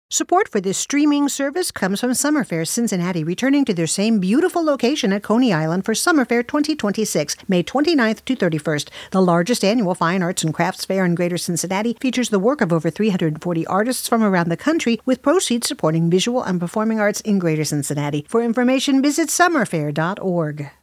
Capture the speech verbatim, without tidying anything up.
Support for this streaming service comes from Summer Fair Cincinnati, returning to their same beautiful location at Coney Island for Summer Fair twenty twenty-six, May twenty-ninth to thirty-first. The largest annual fine arts and crafts fair in Greater Cincinnati features the work of over three hundred forty artists from around the country, with proceeds supporting visual and performing arts in Greater Cincinnati. For information, visit summer fair dot org.